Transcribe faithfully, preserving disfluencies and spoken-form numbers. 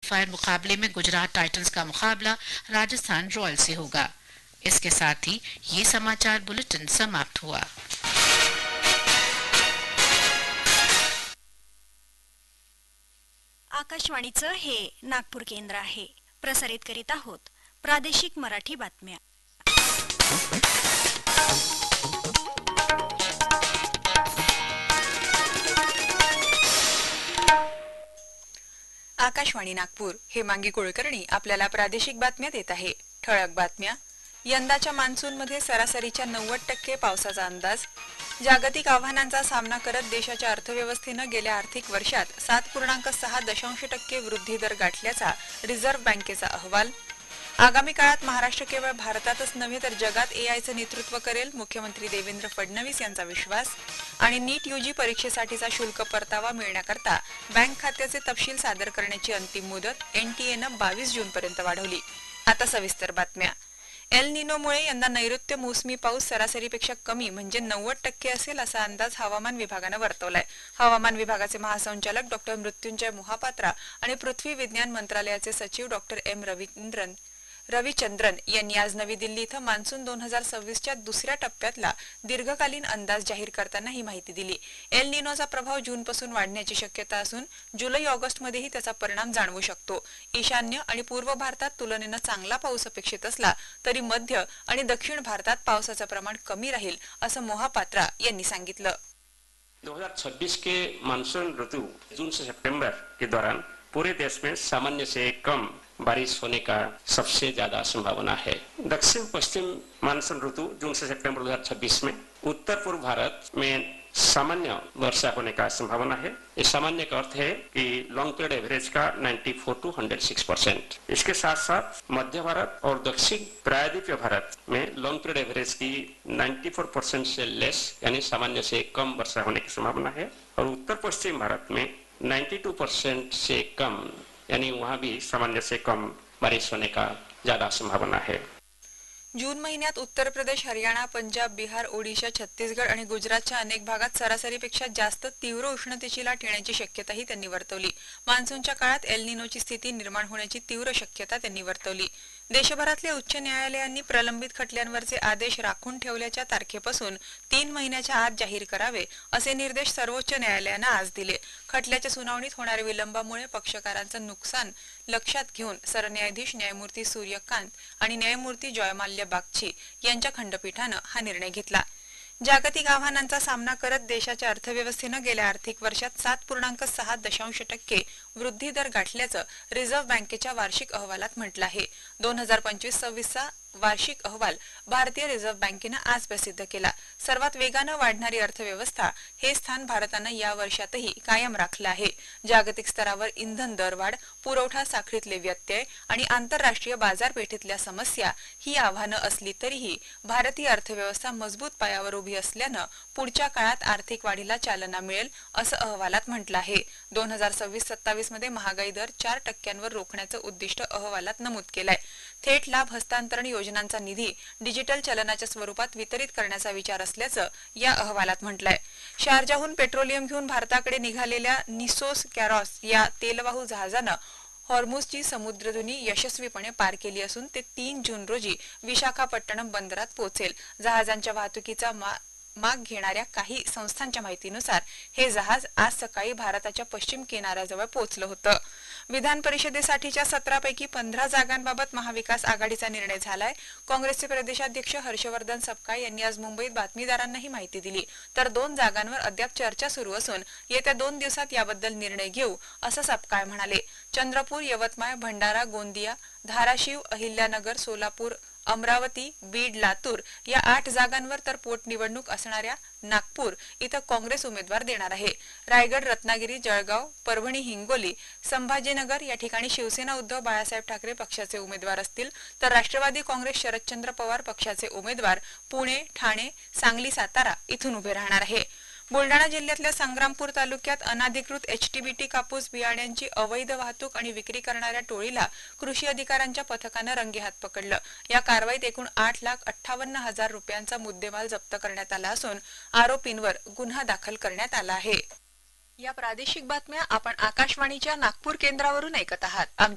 Qualifier मुकाबले में Gujarat Titans का मुकाबला राजस्थान रॉयल से होगा। इसके साथ ही ये समाचार बुलेटिन समाप्त हुआ। आकाशवाणीचं हे नागपूर केंद्र आहे। प्रसारित करीत आहोत प्रादेशिक मराठी बातम्या। आकाशवाणी नागपूर हेमांगी कुलकर्णी आपल्याला प्रादेशिक बातम्या देत आहे। ठळक बातम्या। यंदाच्या मान्सूनमध्ये सरासरीच्या नव्वद टक्के पावसाचा अंदाज। जागतिक आव्हानांचा सामना करत देशाच्या अर्थव्यवस्थेनं गेल्या आर्थिक वर्षात सात पूर्णांक सहा दशांश टक्के वृद्धी दर गाठल्याचा रिझर्व्ह बँकेचा अहवाल। आगामी काळात महाराष्ट्र केवळ भारतातच नव्हे तर जगात एआयचं नेतृत्व करेल, मुख्यमंत्री देवेंद्र फडणवीस यांचा विश्वास। आणि नीट यूजी परीक्षेसाठीचा शुल्क परतावा मिळण्याकरता बँक खात्याचे तपशील सादर करण्याची अंतिम मुदत एनटीएनं बावीस जून पर्यंत वाढवली। आता सविस्तर बातम्या। एल निनोमुळे यंदा नैऋत्य मोसमी पाऊस सरासरीपेक्षा कमी म्हणजे नव्वद टक्के असेल असा अंदाज हवामान विभागानं वर्तवलाय। हवामान विभागाचे महासंचालक डॉक्टर मृत्युंजय मोहापात्रा आणि पृथ्वी विज्ञान मंत्रालयाचे सचिव डॉक्टर एम रविचंद्रन रविचंद्रन यांनी आज नवी दिल्ली इथं मान्सून दोन हजार सव्वीसच्या दुसऱ्या टप्प्यातला दीर्घकालीन अंदाज जाहीर करताना ही माहिती दिली। एल निनोचा प्रभाव जूनपासून वाढण्याची शक्यता असून जुलै ऑगस्टमध्येही त्याचा परिणाम जाणवू शकतो। ईशान्य आणि पूर्व भारतात तुलनेनं चांगला पाऊस अपेक्षित असला तरी मध्य आणि दक्षिण भारतात पावसाचं प्रमाण कमी राहील असं मोहापात्रा यांनी सांगितलं। दो हज़ार छब्बीस के मानसून ऋतु जून से सितंबर के दौरान पूरे देश में सामान्य से कम बारिश होने का सबसे ज्यादा संभावना है। दक्षिण पश्चिम मानसून ऋतु जून से सितंबर दो हजार छब्बीस में उत्तर पूर्व भारत में सामान्य वर्षा होने का संभावना है। इस सामान्य का अर्थ है कि लॉन्ग पीरियड एवरेज का चौरानवे टू एक सौ छह परसेंट। इसके साथ साथ मध्य भारत और दक्षिण प्रायद्वीपीय भारत में लॉन्ग पीरियड एवरेज की चौरानवे परसेंट से लेस यानी सामान्य से कम वर्षा होने की संभावना है। और उत्तर पश्चिम भारत में बानवे परसेंट से कम यानी वहाँ भी सामान्य से कम बारिश होने का ज्यादा संभावना है। जून महिन्यात उत्तर प्रदेश, हरियाणा, पंजाब, बिहार, ओडिशा, छत्तीसगड आणि गुजरातच्या अनेक भागात सरासरीपेक्षा जास्त तीव्र उष्णतेची लाट येण्याची शक्यताही त्यांनी वर्तवली। मान्सूनच्या काळात एल निनोची स्थिती निर्माण होण्याची तीव्र शक्यता त्यांनी वर्तवली। देशभरातल्या उच्च न्यायालयांनी प्रलंबित खटल्यांवरचे आदेश राखून ठेवल्याच्या तारखेपासून तीन महिन्याच्या आत जाहीर करावे असे निर्देश सर्वोच्च न्यायालयानं आज दिले। खटल्याच्या सुनावणीत होणाऱ्या विलंबामुळे पक्षकारांचं नुकसान लक्षात घेऊन सरन्यायाधीश न्यायमूर्ती सूर्यकांत आणि न्यायमूर्ती जयमाल्य बागची यांच्या खंडपीठानं हा निर्णय घेतला। जागतिक आव्हानांचा सामना करत देशाच्या अर्थव्यवस्थेनं गेल्या आर्थिक वर्षात सात पूर्णांक सहा दशांश टक्के वृद्धी दर गाठल्याचं रिझर्व्ह बँकेच्या वार्षिक अहवालात म्हटलं आहे। दोन हजार पंचवीस सव्वीसचा वार्षिक अहवाल भारतीय रिझर्व्ह बँकेनं आज प्रसिद्ध केला। सर्वात वेगानं वाढणारी अर्थव्यवस्था हे स्थान भारतानं या वर्षातही कायम राखलं आहे। जागतिक स्तरावर इंधन दरवाढ, पुरवठा साखळीतले व्यत्यय आणि आंतरराष्ट्रीय बाजारपेठेतल्या समस्या ही आव्हानं असली तरीही भारतीय अर्थव्यवस्था मजबूत पायावर उभी असल्यानं पुढच्या काळात आर्थिक वाढीला चालना मिळेल असं अहवालात म्हटलं आहे। दोन हजार सव्वीस सत्तावीस मध्ये महागाई दर चार टक्क्यांवर रोखण्याचं उद्दिष्ट अहवालात नमूद केलंय। थेट लाभ हस्तांतरण योजनांचा निधी डिजिटल चलनाच्या स्वरूपात वितरित करण्याचा विचार असल्याचं या अहवालात म्हटलंय। शारजाहून पेट्रोलियम घेऊन भारताकडे निघालेल्या निसोस कॅरॉस या तेलवाहू जहाजानं हॉर्मुझची समुद्रधुनी यशस्वीपणे पार केली असून ते तीन जून रोजी विशाखापट्टणम बंदरात पोहोचेल। जहाजांच्या वाहतुकीचा माग घेणाऱ्या काही संस्थांच्या माहितीनुसार हे जहाज आज सकाळी भारताच्या पश्चिम किनाऱ्याजवळ पोहोचलं होतं। विधान परिषदेसाठीच्या सतरा पैकी पंधरा जागांबाबत महाविकास आघाडीचा निर्णय झालाय। काँग्रेसचे प्रदेशाध्यक्ष हर्षवर्धन सपकाळ यांनी आज मुंबईत बातमीदारांना ही माहिती दिली। तर दोन जागांवर अद्याप चर्चा सुरू असून येत्या दोन दिवसात याबद्दल निर्णय घेऊ असं सपकाळ म्हणाले। चंद्रपूर, यवतमाळ, भंडारा, गोंदिया, धाराशिव, अहिल्यानगर, सोलापूर, अमरावती, बीड, लातूर या आठ जागांवर तर पोटनिवडणूक असणाऱ्या नागपूर इथं काँग्रेस उमेदवार देणार आहे। रायगड, रत्नागिरी, जळगाव, परभणी, हिंगोली, संभाजीनगर या ठिकाणी शिवसेना उद्धव बाळासाहेब ठाकरे पक्षाचे उमेदवार असतील तर राष्ट्रवादी काँग्रेस शरदचंद्र पवार पक्षाचे उमेदवार पुणे, ठाणे, सांगली, सातारा इथून उभे राहणार आहे। बुलडाणा जिल्ह्यातल्या संग्रामपूर तालुक्यात अनाधिकृत एचटीबीटी कापूस बियाण्यांची अवैध वाहतूक आणि विक्री करणाऱ्या टोळीला कृषी अधिकाऱ्यांच्या पथकानं रंगेहात पकडलं। या कारवाईत एकूण आठ लाख अठ्ठावन्न हजार रुपयांचा मुद्देमाल जप्त करण्यात आला असून आरोपींवर गुन्हा दाखल करण्यात आला आहे। या प्रादेशिक बातम्या आपण आकाशवाणीच्या नागपूर केंद्रावरून ऐकत आहात।